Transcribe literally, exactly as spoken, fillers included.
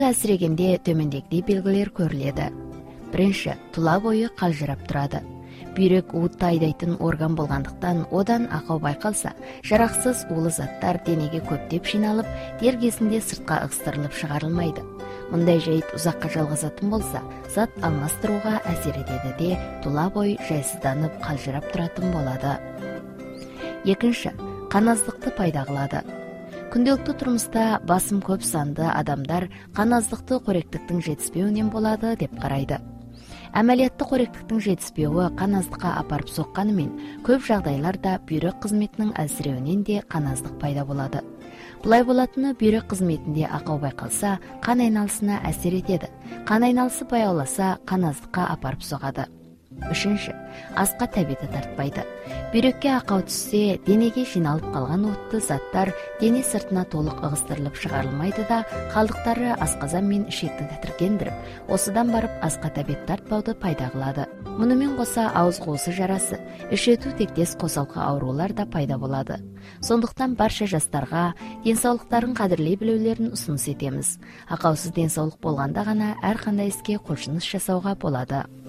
әсірегенде төмендегідей белгілер көріледі. Бірінші, тұла бойы қалжырап тұрады. Бүйрек уытты айдайтын орган болғандықтан, одан ақау байқалса, жарақсыз улы заттар денеге көптеп жиналып, дер кезінде сыртқа ығыстырылып шығарылмайды. Мұндай жайт ұзаққа жалғасатын болса, зат алмастыруға әсер етеді де, тұла бой жайсызданып, қалжырап тұратын болады. Екінші, қаназдықты пайда қылады. Күнделікті тұрмыста басым көп санды адамдар қаназдықты қоректіктің жетіспеуінен болады деп қарайды. Әмәлиятты қоректіктің жетіспеуі қаназдыққа апарып соққанымен, көп жағдайларда бүйрек қызметінің әлсіреуінен де қаназдық пайда болады. Бұлай болатыны бүйрек қызметінде ақау байқалса, қан айналысына әсер етеді. Қан айналысы баяуласа, қаназдыққа апарып соғады. Үшінші, асқа тәбеті тартпайды. Бүйрекке ақау түссе, денеге жиналып қалған уытты заттар дене сыртына толық ығыстырылып шығарылмайды да, қалдықтары асқазан мен ішекті тітіркендіріп, осыдан барып асқа тәбет тартпауды пайда қылады. Мұнымен қоса ауыз қуысы жарасы, ішету тектес қосалқы аурулар да пайда болады. Сондықтан барша жастарға денсаулықтарын қадірлей білулерін ұсыныс етеміз. Ақаусыз денсаулық болғанда ғана әрқандай іске құлшыныс жасауға болады.